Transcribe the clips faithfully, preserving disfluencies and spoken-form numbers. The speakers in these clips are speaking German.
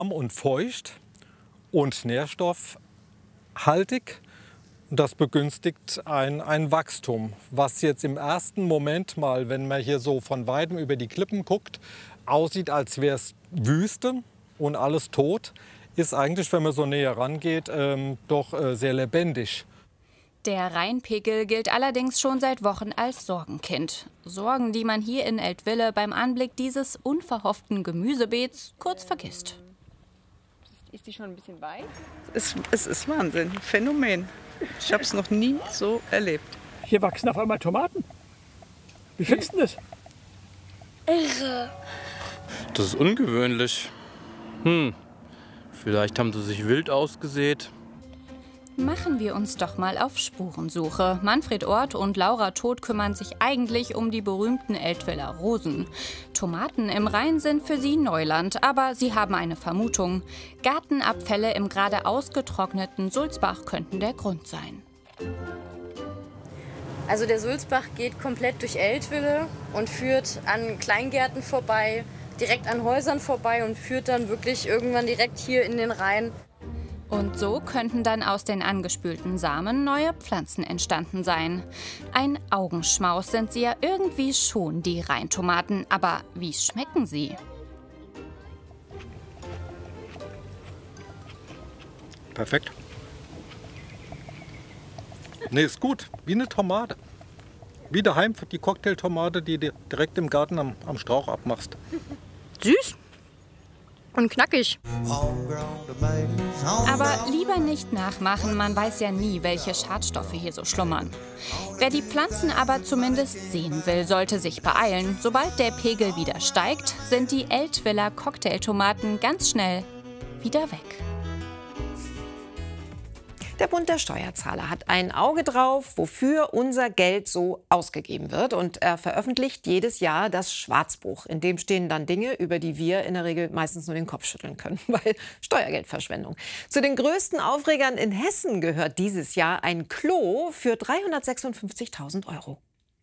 warm und feucht und nährstoffhaltig. Das begünstigt ein, ein Wachstum, was jetzt im ersten Moment mal, wenn man hier so von Weitem über die Klippen guckt, aussieht, als wäre es Wüste und alles tot, ist eigentlich, wenn man so näher rangeht, ähm, doch äh, sehr lebendig. Der Rheinpegel gilt allerdings schon seit Wochen als Sorgenkind. Sorgen, die man hier in Eltville beim Anblick dieses unverhofften Gemüsebeets kurz vergisst. Ist die schon ein bisschen weit? Es, es ist Wahnsinn, Phänomen. Ich habe es noch nie so erlebt. Hier wachsen auf einmal Tomaten. Wie findest du das? Irre. Das ist ungewöhnlich. Hm, vielleicht haben sie sich wild ausgesät. Machen wir uns doch mal auf Spurensuche. Manfred Orth und Laura Todt kümmern sich eigentlich um die berühmten Eltwiller Rosen. Tomaten im Rhein sind für sie Neuland, aber sie haben eine Vermutung. Gartenabfälle im gerade ausgetrockneten Sulzbach könnten der Grund sein. Also der Sulzbach geht komplett durch Eltville und führt an Kleingärten vorbei, direkt an Häusern vorbei und führt dann wirklich irgendwann direkt hier in den Rhein. Und so könnten dann aus den angespülten Samen neue Pflanzen entstanden sein. Ein Augenschmaus sind sie ja irgendwie schon, die Rheintomaten. Aber wie schmecken sie? Perfekt. Nee, ist gut. Wie eine Tomate. Wie daheim die Cocktailtomate, die du direkt im Garten am, am Strauch abmachst. Süß und knackig. Aber lieber nicht nachmachen, man weiß ja nie, welche Schadstoffe hier so schlummern. Wer die Pflanzen aber zumindest sehen will, sollte sich beeilen. Sobald der Pegel wieder steigt, sind die Eltviller Cocktailtomaten ganz schnell wieder weg. Der Bund der Steuerzahler hat ein Auge drauf, wofür unser Geld so ausgegeben wird. Und er veröffentlicht jedes Jahr das Schwarzbuch. In dem stehen dann Dinge, über die wir in der Regel meistens nur den Kopf schütteln können, weil Steuergeldverschwendung. Zu den größten Aufregern in Hessen gehört dieses Jahr ein Klo für dreihundertsechsundfünfzigtausend Euro.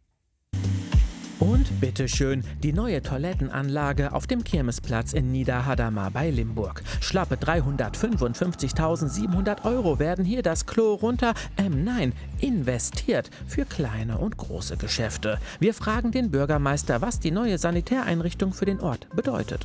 Und bitteschön, die neue Toilettenanlage auf dem Kirmesplatz in Niederhadamar bei Limburg. Schlappe dreihundertfünfundfünfzigtausendsiebenhundert Euro werden hier das Klo runter, ähm nein, investiert für kleine und große Geschäfte. Wir fragen den Bürgermeister, was die neue Sanitäreinrichtung für den Ort bedeutet.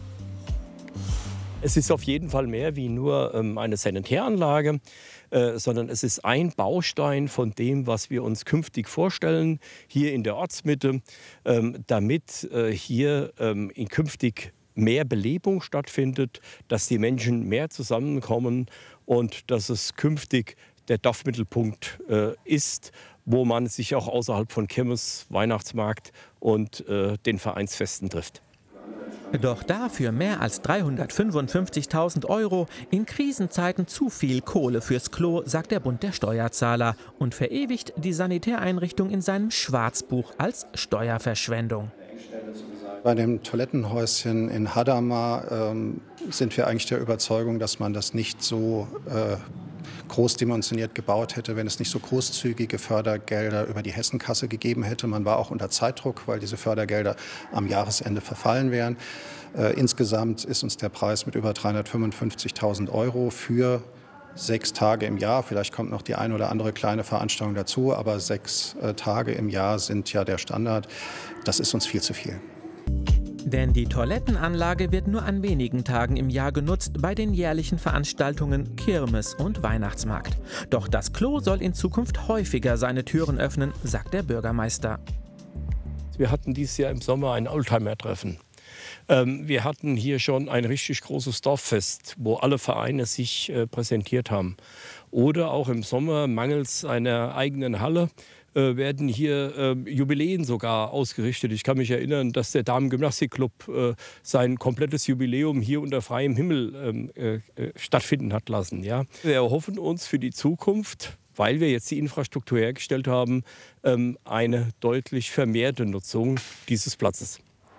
Es ist auf jeden Fall mehr wie nur ähm, eine Sanitäranlage, äh, sondern es ist ein Baustein von dem, was wir uns künftig vorstellen, hier in der Ortsmitte, ähm, damit äh, hier ähm, in künftig mehr Belebung stattfindet, dass die Menschen mehr zusammenkommen und dass es künftig der Dorfmittelpunkt äh, ist, wo man sich auch außerhalb von Kirmes, Weihnachtsmarkt und äh, den Vereinsfesten trifft. Doch dafür mehr als dreihundertfünfundfünfzigtausend Euro, in Krisenzeiten zu viel Kohle fürs Klo, sagt der Bund der Steuerzahler und verewigt die Sanitäreinrichtung in seinem Schwarzbuch als Steuerverschwendung. Bei dem Toilettenhäuschen in Hadamar ähm, sind wir eigentlich der Überzeugung, dass man das nicht so äh, großdimensioniert gebaut hätte, wenn es nicht so großzügige Fördergelder über die Hessenkasse gegeben hätte. Man war auch unter Zeitdruck, weil diese Fördergelder am Jahresende verfallen wären. Äh, insgesamt ist uns der Preis mit über dreihundertfünfundfünfzigtausend Euro für sechs Tage im Jahr, vielleicht kommt noch die ein oder andere kleine Veranstaltung dazu, aber sechs äh, Tage im Jahr sind ja der Standard. Das ist uns viel zu viel. Denn die Toilettenanlage wird nur an wenigen Tagen im Jahr genutzt bei den jährlichen Veranstaltungen Kirmes und Weihnachtsmarkt. Doch das Klo soll in Zukunft häufiger seine Türen öffnen, sagt der Bürgermeister. Wir hatten dieses Jahr im Sommer ein Oldtimer-Treffen. Ähm, wir hatten hier schon ein richtig großes Dorffest, wo alle Vereine sich äh, präsentiert haben. Oder auch im Sommer, mangels einer eigenen Halle, äh, werden hier äh, Jubiläen sogar ausgerichtet. Ich kann mich erinnern, dass der Damen-Gymnastik-Club äh, sein komplettes Jubiläum hier unter freiem Himmel ähm, äh, stattfinden hat lassen. Ja? Wir erhoffen uns für die Zukunft, weil wir jetzt die Infrastruktur hergestellt haben, ähm, eine deutlich vermehrte Nutzung dieses Platzes.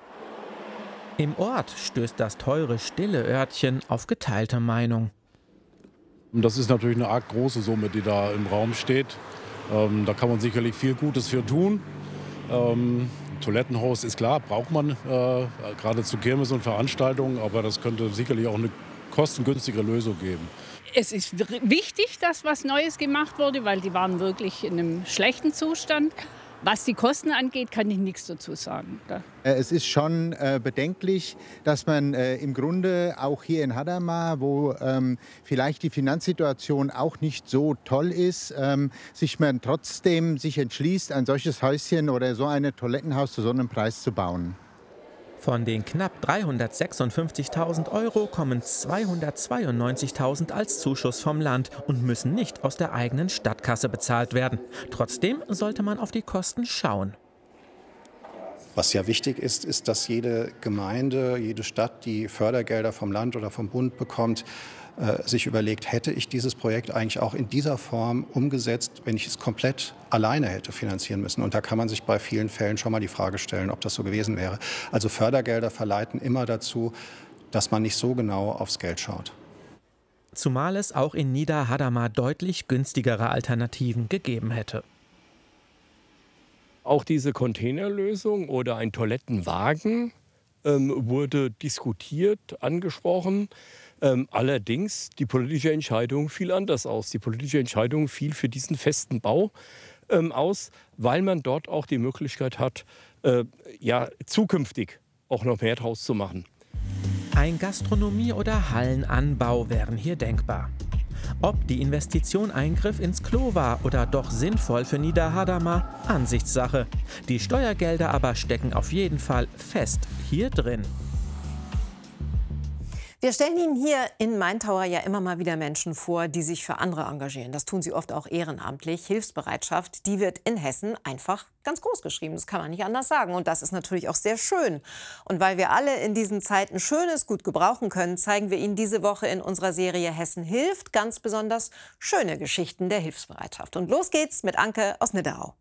Im Ort stößt das teure, stille Örtchen auf geteilte Meinung. Das ist natürlich eine arg große Summe, die da im Raum steht. Ähm, da kann man sicherlich viel Gutes für tun. Ähm, Toilettenhaus ist klar, braucht man äh, gerade zu Kirmes und Veranstaltungen, aber das könnte sicherlich auch eine kostengünstigere Lösung geben. Es ist wichtig, dass was Neues gemacht wurde, weil die waren wirklich in einem schlechten Zustand. Was die Kosten angeht, kann ich nichts dazu sagen. Da. Es ist schon äh, bedenklich, dass man äh, im Grunde auch hier in Hadamar, wo ähm, vielleicht die Finanzsituation auch nicht so toll ist, ähm, sich man trotzdem sich entschließt, ein solches Häuschen oder so ein Toilettenhaus zu so einem Preis zu bauen. Von den knapp dreihundertsechsundfünfzigtausend Euro kommen zweihundertzweiundneunzigtausend als Zuschuss vom Land und müssen nicht aus der eigenen Stadtkasse bezahlt werden. Trotzdem sollte man auf die Kosten schauen. Was ja wichtig ist, ist, dass jede Gemeinde, jede Stadt, die Fördergelder vom Land oder vom Bund bekommt, äh, sich überlegt, hätte ich dieses Projekt eigentlich auch in dieser Form umgesetzt, wenn ich es komplett alleine hätte finanzieren müssen. Und da kann man sich bei vielen Fällen schon mal die Frage stellen, ob das so gewesen wäre. Also Fördergelder verleiten immer dazu, dass man nicht so genau aufs Geld schaut. Zumal es auch in Niederhadamar deutlich günstigere Alternativen gegeben hätte. Auch diese Containerlösung oder ein Toilettenwagen ähm, wurde diskutiert, angesprochen. Ähm, allerdings, die politische Entscheidung fiel anders aus. Die politische Entscheidung fiel für diesen festen Bau ähm, aus, weil man dort auch die Möglichkeit hat, äh, ja, zukünftig auch noch mehr draus zu machen. Ein Gastronomie- oder Hallenanbau wären hier denkbar. Ob die Investition Eingriff ins Klo war oder doch sinnvoll für Niederhadamar, Ansichtssache. Die Steuergelder aber stecken auf jeden Fall fest hier drin. Wir stellen Ihnen hier in Maintower ja immer mal wieder Menschen vor, die sich für andere engagieren. Das tun sie oft auch ehrenamtlich. Hilfsbereitschaft, die wird in Hessen einfach ganz groß geschrieben. Das kann man nicht anders sagen. Und das ist natürlich auch sehr schön. Und weil wir alle in diesen Zeiten Schönes gut gebrauchen können, zeigen wir Ihnen diese Woche in unserer Serie Hessen hilft ganz besonders schöne Geschichten der Hilfsbereitschaft. Und los geht's mit Anke aus Nidderau.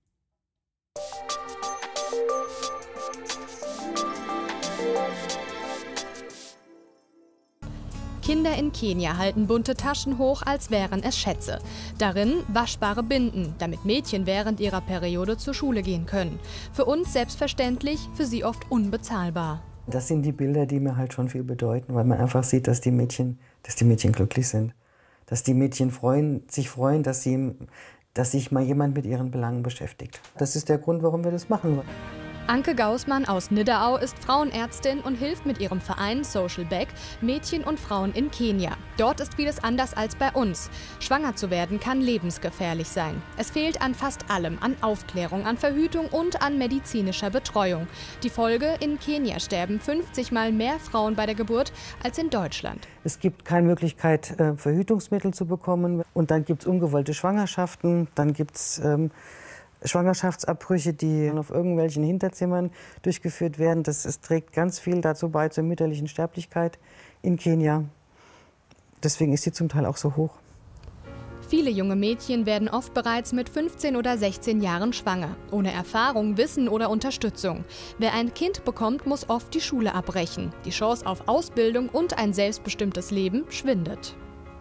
Kinder in Kenia halten bunte Taschen hoch, als wären es Schätze. Darin waschbare Binden, damit Mädchen während ihrer Periode zur Schule gehen können. Für uns selbstverständlich, für sie oft unbezahlbar. Das sind die Bilder, die mir halt schon viel bedeuten, weil man einfach sieht, dass die Mädchen, dass die Mädchen glücklich sind. Dass die Mädchen freuen, sich freuen, dass, sie, dass sich mal jemand mit ihren Belangen beschäftigt. Das ist der Grund, warum wir das machen. Anke Gaußmann aus Nidderau ist Frauenärztin und hilft mit ihrem Verein Social Back Mädchen und Frauen in Kenia. Dort ist vieles anders als bei uns. Schwanger zu werden kann lebensgefährlich sein. Es fehlt an fast allem, an Aufklärung, an Verhütung und an medizinischer Betreuung. Die Folge: in Kenia sterben fünfzig Mal mehr Frauen bei der Geburt als in Deutschland. Es gibt keine Möglichkeit, Verhütungsmittel zu bekommen. Und dann gibt es ungewollte Schwangerschaften, dann gibt es ähm, Schwangerschaftsabbrüche, die auf irgendwelchen Hinterzimmern durchgeführt werden. Das es trägt ganz viel dazu bei, zur mütterlichen Sterblichkeit in Kenia. Deswegen ist sie zum Teil auch so hoch. Viele junge Mädchen werden oft bereits mit fünfzehn oder sechzehn Jahren schwanger, ohne Erfahrung, Wissen oder Unterstützung. Wer ein Kind bekommt, muss oft die Schule abbrechen. Die Chance auf Ausbildung und ein selbstbestimmtes Leben schwindet.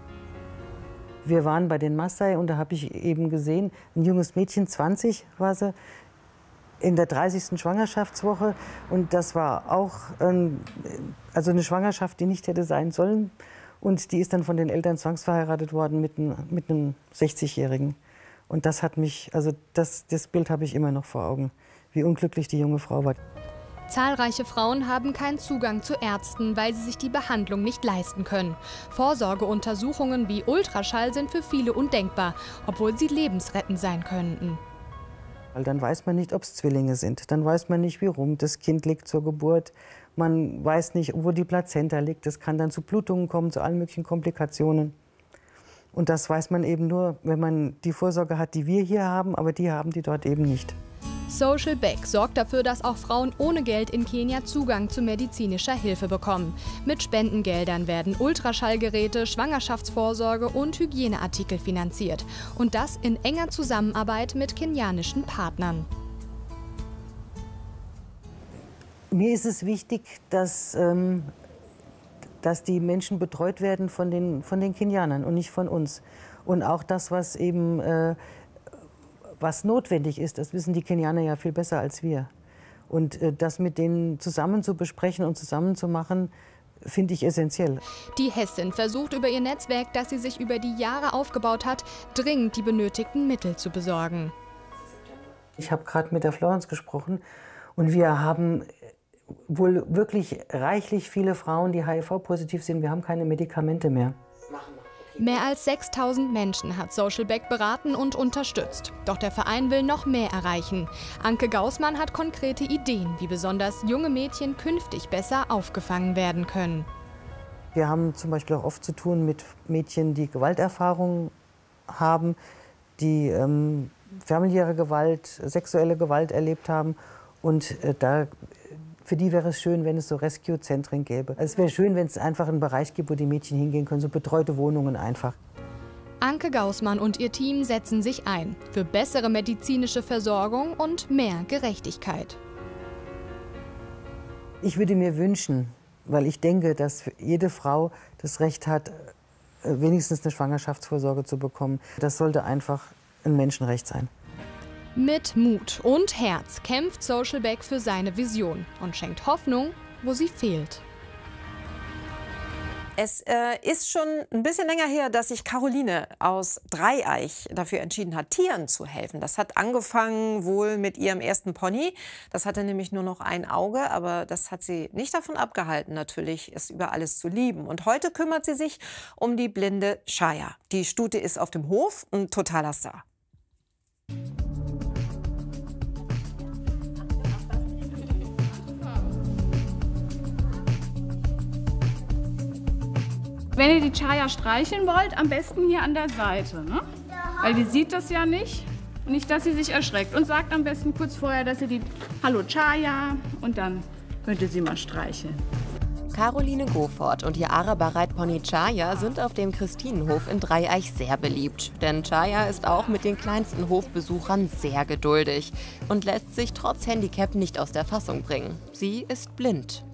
Wir waren bei den Maasai und da habe ich eben gesehen, ein junges Mädchen, zwanzig war sie, in der dreißigsten Schwangerschaftswoche. Und das war auch ähm, also eine Schwangerschaft, die nicht hätte sein sollen. Und die ist dann von den Eltern zwangsverheiratet worden mit, ein, mit einem sechzigjährigen. Und das hat mich, also das, das Bild habe ich immer noch vor Augen, wie unglücklich die junge Frau war. Zahlreiche Frauen haben keinen Zugang zu Ärzten, weil sie sich die Behandlung nicht leisten können. Vorsorgeuntersuchungen wie Ultraschall sind für viele undenkbar, obwohl sie lebensrettend sein könnten. Weil dann weiß man nicht, ob es Zwillinge sind. Dann weiß man nicht, wie rum das Kind liegt zur Geburt. Man weiß nicht, wo die Plazenta liegt. Es kann dann zu Blutungen kommen, zu allen möglichen Komplikationen. Und das weiß man eben nur, wenn man die Vorsorge hat, die wir hier haben, aber die haben die dort eben nicht. Social Back sorgt dafür, dass auch Frauen ohne Geld in Kenia Zugang zu medizinischer Hilfe bekommen. Mit Spendengeldern werden Ultraschallgeräte, Schwangerschaftsvorsorge und Hygieneartikel finanziert. Und das in enger Zusammenarbeit mit kenianischen Partnern. Mir ist es wichtig, dass, ähm, dass die Menschen betreut werden von den, von den Kenianern und nicht von uns. Und auch das, was eben äh, was notwendig ist, das wissen die Kenianer ja viel besser als wir. Und äh, das mit denen zusammen zu besprechen und zusammen zu machen, finde ich essentiell. Die Hessin versucht über ihr Netzwerk, das sie sich über die Jahre aufgebaut hat, dringend die benötigten Mittel zu besorgen. Ich habe gerade mit der Florence gesprochen und wir haben wohl wirklich reichlich viele Frauen, die H I V-positiv sind. Wir haben keine Medikamente mehr. Mehr als sechstausend Menschen hat SocialBack beraten und unterstützt. Doch der Verein will noch mehr erreichen. Anke Gaußmann hat konkrete Ideen, wie besonders junge Mädchen künftig besser aufgefangen werden können. Wir haben zum Beispiel auch oft zu tun mit Mädchen, die Gewalterfahrungen haben, die ähm, familiäre Gewalt, sexuelle Gewalt erlebt haben. Und äh, da, für die wäre es schön, wenn es so Rescue-Zentren gäbe. Also es wäre schön, wenn es einfach einen Bereich gibt, wo die Mädchen hingehen können, so betreute Wohnungen einfach. Anke Gaußmann und ihr Team setzen sich ein für bessere medizinische Versorgung und mehr Gerechtigkeit. Ich würde mir wünschen, weil ich denke, dass jede Frau das Recht hat, wenigstens eine Schwangerschaftsvorsorge zu bekommen. Das sollte einfach ein Menschenrecht sein. Mit Mut und Herz kämpft SocialBack für seine Vision und schenkt Hoffnung, wo sie fehlt. Es äh, ist schon ein bisschen länger her, dass sich Caroline aus Dreieich dafür entschieden hat, Tieren zu helfen. Das hat angefangen wohl mit ihrem ersten Pony. Das hatte nämlich nur noch ein Auge, aber das hat sie nicht davon abgehalten, natürlich es über alles zu lieben. Und heute kümmert sie sich um die blinde Shaya. Die Stute ist auf dem Hof ein totaler Star. Wenn ihr die Shaya streicheln wollt, am besten hier an der Seite, ne? Weil die sieht das ja nicht. Nicht, dass sie sich erschreckt. Und sagt am besten kurz vorher, dass ihr die Hallo Shaya und dann könnt ihr sie mal streicheln. Caroline Gofort und ihr Araber-Reitpony Shaya sind auf dem Christinenhof in Dreieich sehr beliebt. Denn Shaya ist auch mit den kleinsten Hofbesuchern sehr geduldig und lässt sich trotz Handicap nicht aus der Fassung bringen. Sie ist blind.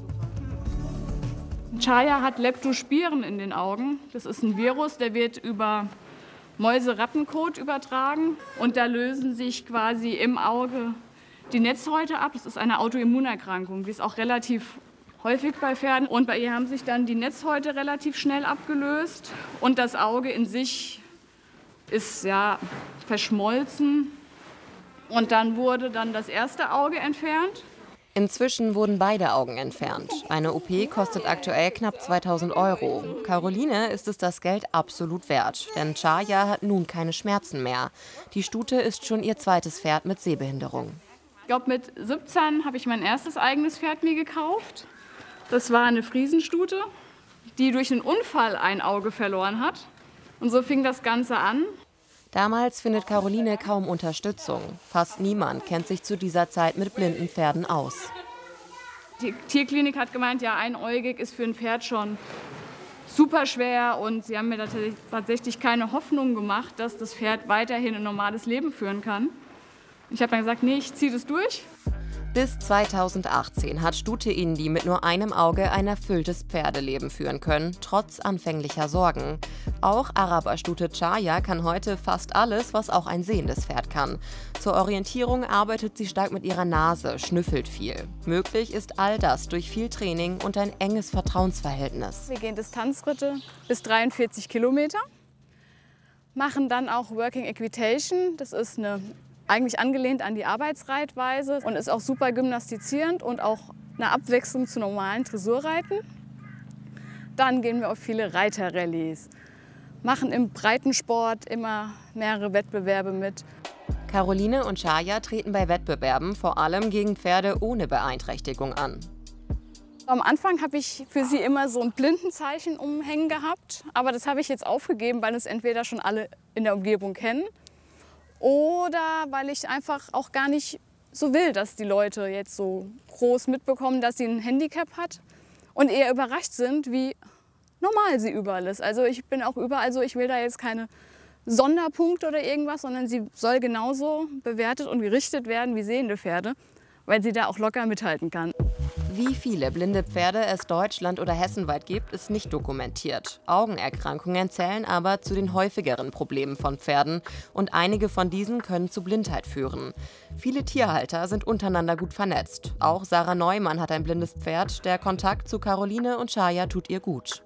Shaya hat Leptospiren in den Augen. Das ist ein Virus, der wird über Mäuse-Rattenkot übertragen. Und da lösen sich quasi im Auge die Netzhäute ab. Das ist eine Autoimmunerkrankung. Die ist auch relativ häufig bei Pferden. Und bei ihr haben sich dann die Netzhäute relativ schnell abgelöst. Und das Auge in sich ist ja verschmolzen. Und dann wurde dann das erste Auge entfernt. Inzwischen wurden beide Augen entfernt. Eine O P kostet aktuell knapp zweitausend Euro. Caroline ist es das Geld absolut wert, denn Shaya hat nun keine Schmerzen mehr. Die Stute ist schon ihr zweites Pferd mit Sehbehinderung. Ich glaube, mit siebzehn habe ich mein erstes eigenes Pferd mir gekauft. Das war eine Friesenstute, die durch einen Unfall ein Auge verloren hat. Und so fing das Ganze an. Damals findet Caroline kaum Unterstützung. Fast niemand kennt sich zu dieser Zeit mit blinden Pferden aus. Die Tierklinik hat gemeint, ja, einäugig ist für ein Pferd schon super schwer. Und sie haben mir tatsächlich keine Hoffnung gemacht, dass das Pferd weiterhin ein normales Leben führen kann. Ich habe dann gesagt, nee, ich ziehe das durch. Bis zweitausendachtzehn hat Stute Indi mit nur einem Auge ein erfülltes Pferdeleben führen können, trotz anfänglicher Sorgen. Auch Araberstute Shaya kann heute fast alles, was auch ein sehendes Pferd kann. Zur Orientierung arbeitet sie stark mit ihrer Nase, schnüffelt viel. Möglich ist all das durch viel Training und ein enges Vertrauensverhältnis. Wir gehen Distanzritte bis dreiundvierzig Kilometer, machen dann auch Working Equitation. Das ist eine eigentlich angelehnt an die Arbeitsreitweise und ist auch super gymnastizierend und auch eine Abwechslung zu normalen Dressurreiten. Dann gehen wir auf viele Reiterrallyes, machen im Breitensport immer mehrere Wettbewerbe mit. Caroline und Shaya treten bei Wettbewerben vor allem gegen Pferde ohne Beeinträchtigung an. Am Anfang habe ich für sie immer so ein Blindenzeichen umhängen gehabt, aber das habe ich jetzt aufgegeben, weil es entweder schon alle in der Umgebung kennen oder weil ich einfach auch gar nicht so will, dass die Leute jetzt so groß mitbekommen, dass sie ein Handicap hat und eher überrascht sind, wie normal sie überall ist. Also ich bin auch überall so, ich will da jetzt keine Sonderpunkte oder irgendwas, sondern sie soll genauso bewertet und gerichtet werden wie sehende Pferde, weil sie da auch locker mithalten kann. Wie viele blinde Pferde es deutschland- oder hessenweit gibt, ist nicht dokumentiert. Augenerkrankungen zählen aber zu den häufigeren Problemen von Pferden und einige von diesen können zu Blindheit führen. Viele Tierhalter sind untereinander gut vernetzt. Auch Sarah Neumann hat ein blindes Pferd. Der Kontakt zu Caroline und Chaya tut ihr gut.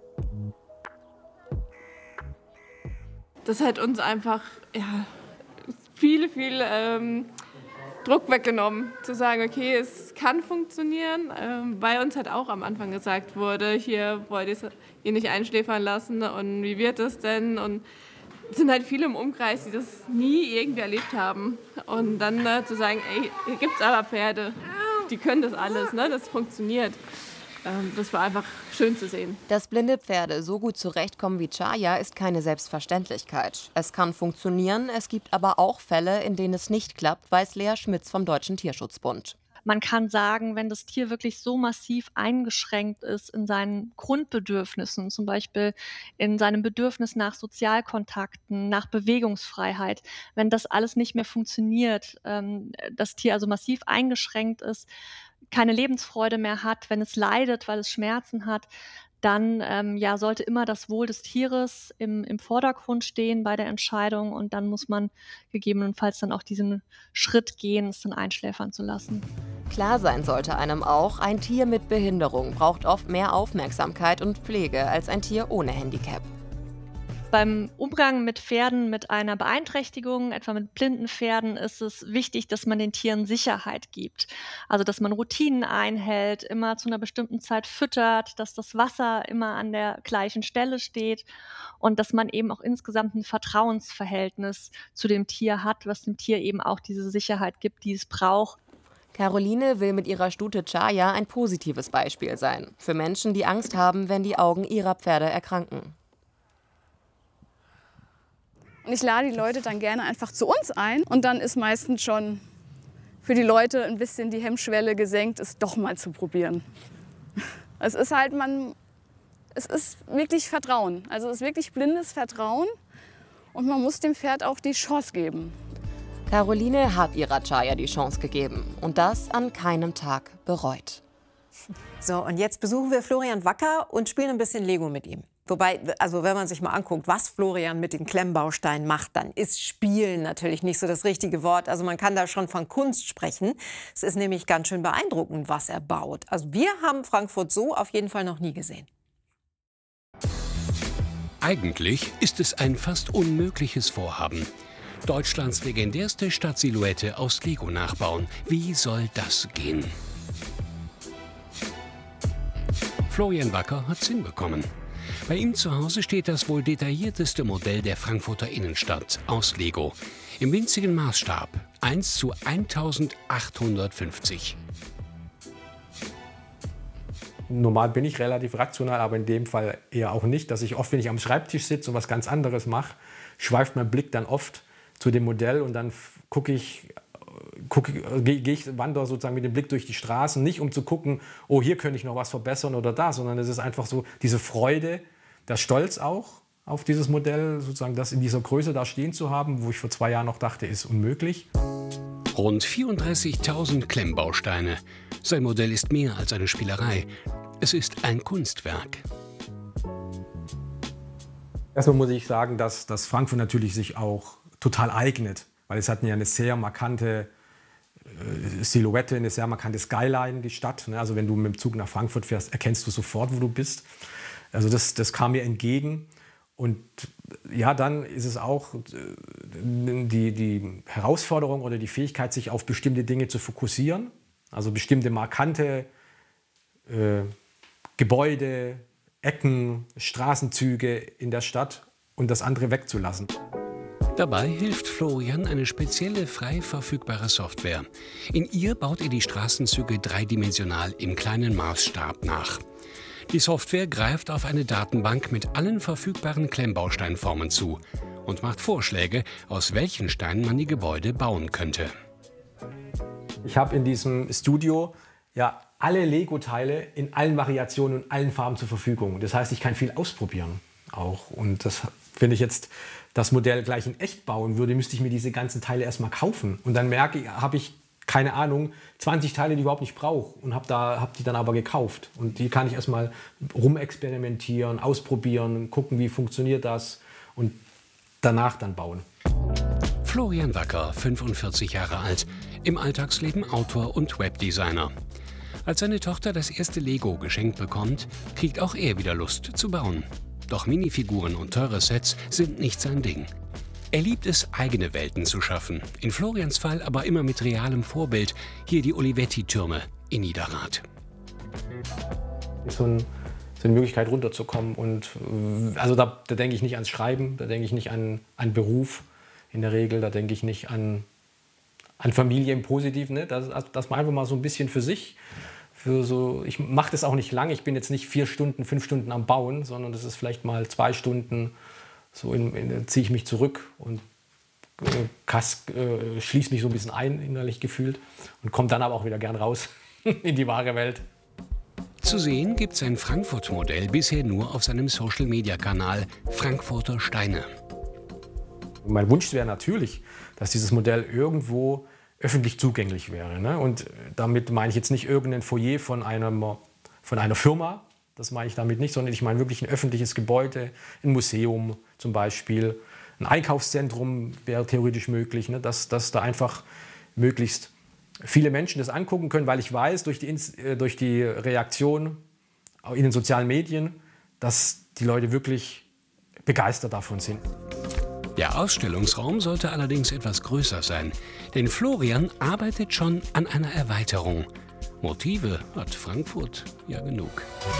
Das hat uns einfach ja, viel, viel ähm, Druck weggenommen, zu sagen, okay, es kann funktionieren, ähm, weil uns halt auch am Anfang gesagt wurde, hier wollt ihr ihr nicht einschläfern lassen und wie wird das denn? Und es sind halt viele im Umkreis, die das nie irgendwie erlebt haben. Und dann äh, zu sagen, ey, hier gibt es aber Pferde, die können das alles, ne? Das funktioniert. Ähm, das war einfach schön zu sehen. Dass blinde Pferde so gut zurechtkommen wie Chaya ist keine Selbstverständlichkeit. Es kann funktionieren, es gibt aber auch Fälle, in denen es nicht klappt, weiß Lea Schmitz vom Deutschen Tierschutzbund. Man kann sagen, wenn das Tier wirklich so massiv eingeschränkt ist in seinen Grundbedürfnissen, zum Beispiel in seinem Bedürfnis nach Sozialkontakten, nach Bewegungsfreiheit, wenn das alles nicht mehr funktioniert, ähm, das Tier also massiv eingeschränkt ist, keine Lebensfreude mehr hat, wenn es leidet, weil es Schmerzen hat, dann ähm, ja, sollte immer das Wohl des Tieres im, im Vordergrund stehen bei der Entscheidung und dann muss man gegebenenfalls dann auch diesen Schritt gehen, es dann einschläfern zu lassen. Klar sein sollte einem auch, ein Tier mit Behinderung braucht oft mehr Aufmerksamkeit und Pflege als ein Tier ohne Handicap. Beim Umgang mit Pferden mit einer Beeinträchtigung, etwa mit blinden Pferden, ist es wichtig, dass man den Tieren Sicherheit gibt. Also dass man Routinen einhält, immer zu einer bestimmten Zeit füttert, dass das Wasser immer an der gleichen Stelle steht und dass man eben auch insgesamt ein Vertrauensverhältnis zu dem Tier hat, was dem Tier eben auch diese Sicherheit gibt, die es braucht. Caroline will mit ihrer Stute Chaya ein positives Beispiel sein. Für Menschen, die Angst haben, wenn die Augen ihrer Pferde erkranken. Und ich lade die Leute dann gerne einfach zu uns ein. Und dann ist meistens schon für die Leute ein bisschen die Hemmschwelle gesenkt, es doch mal zu probieren. Es ist halt, man, es ist wirklich Vertrauen. Also es ist wirklich blindes Vertrauen. Und man muss dem Pferd auch die Chance geben. Caroline hat ihrer Chaya die Chance gegeben. Und das an keinem Tag bereut. So, und jetzt besuchen wir Florian Wacker und spielen ein bisschen Lego mit ihm. Wobei, also wenn man sich mal anguckt, was Florian mit den Klemmbausteinen macht, dann ist Spielen natürlich nicht so das richtige Wort. Also man kann da schon von Kunst sprechen. Es ist nämlich ganz schön beeindruckend, was er baut. Also wir haben Frankfurt so auf jeden Fall noch nie gesehen. Eigentlich ist es ein fast unmögliches Vorhaben. Deutschlands legendärste Stadtsilhouette aus Lego nachbauen. Wie soll das gehen? Florian Wacker hat's hinbekommen. Bei ihm zu Hause steht das wohl detaillierteste Modell der Frankfurter Innenstadt aus Lego. Im winzigen Maßstab eins zu eintausendachthundertfünfzig. Normal bin ich relativ rational, aber in dem Fall eher auch nicht. Dass ich oft, wenn ich am Schreibtisch sitze und was ganz anderes mache, schweift mein Blick dann oft zu dem Modell und dann gucke ich, guck, gehe geh ich, wandere sozusagen mit dem Blick durch die Straßen, nicht um zu gucken, oh, hier könnte ich noch was verbessern oder da, sondern es ist einfach so diese Freude, der Stolz auch auf dieses Modell, sozusagen das in dieser Größe da stehen zu haben, wo ich vor zwei Jahren noch dachte, ist unmöglich. Rund vierunddreißigtausend Klemmbausteine. Sein Modell ist mehr als eine Spielerei. Es ist ein Kunstwerk. Erstmal muss ich sagen, dass, dass Frankfurt natürlich sich auch total eignet, weil es hat ja eine sehr markante äh, Silhouette, eine sehr markante Skyline, die Stadt. Ne? Also wenn du mit dem Zug nach Frankfurt fährst, erkennst du sofort, wo du bist. Also das, das kam mir entgegen. Und ja, dann ist es auch die, die Herausforderung oder die Fähigkeit, sich auf bestimmte Dinge zu fokussieren. Also bestimmte markante äh, Gebäude, Ecken, Straßenzüge in der Stadt und das andere wegzulassen. Dabei hilft Florian eine spezielle frei verfügbare Software. In ihr baut er die Straßenzüge dreidimensional im kleinen Maßstab nach. Die Software greift auf eine Datenbank mit allen verfügbaren Klemmbausteinformen zu und macht Vorschläge, aus welchen Steinen man die Gebäude bauen könnte. Ich habe in diesem Studio ja alle Lego-Teile in allen Variationen und allen Farben zur Verfügung. Das heißt, ich kann viel ausprobieren auch. Und das, wenn ich jetzt das Modell gleich in echt bauen würde, müsste ich mir diese ganzen Teile erstmal kaufen. Und dann merke ich, habe ich keine Ahnung, zwanzig Teile, die ich überhaupt nicht brauche und habe da, hab die dann aber gekauft. Und die kann ich erstmal rumexperimentieren, ausprobieren, gucken, wie funktioniert das und danach dann bauen. Florian Wacker, fünfundvierzig Jahre alt, im Alltagsleben Autor und Webdesigner. Als seine Tochter das erste Lego geschenkt bekommt, kriegt auch er wieder Lust zu bauen. Doch Minifiguren und teure Sets sind nicht sein Ding. Er liebt es, eigene Welten zu schaffen. In Florians Fall aber immer mit realem Vorbild. Hier die Olivetti-Türme in Niederrad. So, ein, so eine Möglichkeit runterzukommen. Und, also da, da denke ich nicht ans Schreiben, da denke ich nicht an, an Beruf in der Regel, da denke ich nicht an, an Familie im Positiven. Ne? Das, das man einfach mal so ein bisschen für sich. Für so, ich mache das auch nicht lange, ich bin jetzt nicht vier Stunden, fünf Stunden am Bauen, sondern das ist vielleicht mal zwei Stunden. So in, in, ziehe ich mich zurück und äh, kas, äh, schließe mich so ein bisschen ein, innerlich gefühlt, und komme dann aber auch wieder gern raus in die wahre Welt. Zu sehen gibt sein Frankfurt-Modell bisher nur auf seinem Social-Media-Kanal Frankfurter Steine. Mein Wunsch wäre natürlich, dass dieses Modell irgendwo öffentlich zugänglich wäre. Ne? Und damit meine ich jetzt nicht irgendein Foyer von, einem, von einer Firma, das meine ich damit nicht, sondern ich meine wirklich ein öffentliches Gebäude, ein Museum zum Beispiel, ein Einkaufszentrum wäre theoretisch möglich, ne? dass, dass da einfach möglichst viele Menschen das angucken können, weil ich weiß durch die, durch die Reaktion in den sozialen Medien, dass die Leute wirklich begeistert davon sind. Der Ausstellungsraum sollte allerdings etwas größer sein, denn Florian arbeitet schon an einer Erweiterung. Motive hat Frankfurt ja genug.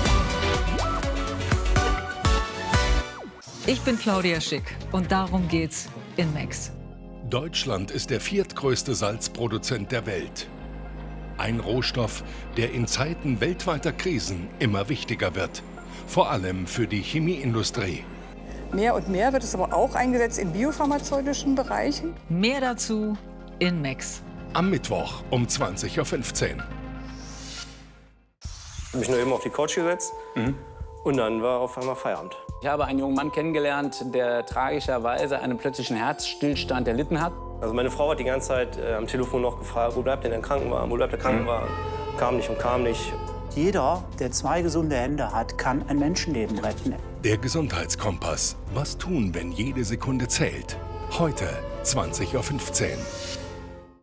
Ich bin Claudia Schick und darum geht's in Max. Deutschland ist der viertgrößte Salzproduzent der Welt. Ein Rohstoff, der in Zeiten weltweiter Krisen immer wichtiger wird. Vor allem für die Chemieindustrie. Mehr und mehr wird es aber auch eingesetzt in biopharmazeutischen Bereichen. Mehr dazu in Max. Am Mittwoch um zwanzig Uhr fünfzehn. Ich habe mich nur eben auf die Couch gesetzt mhm. und dann war auf einmal Feierabend. Ich habe einen jungen Mann kennengelernt, der tragischerweise einen plötzlichen Herzstillstand erlitten hat. Also meine Frau hat die ganze Zeit äh, am Telefon noch gefragt, wo bleibt denn der Krankenwagen, wo bleibt der Krankenwagen? Mhm. Kam nicht und kam nicht. Jeder, der zwei gesunde Hände hat, kann ein Menschenleben retten. Der Gesundheitskompass. Was tun, wenn jede Sekunde zählt? Heute zwanzig Uhr fünfzehn.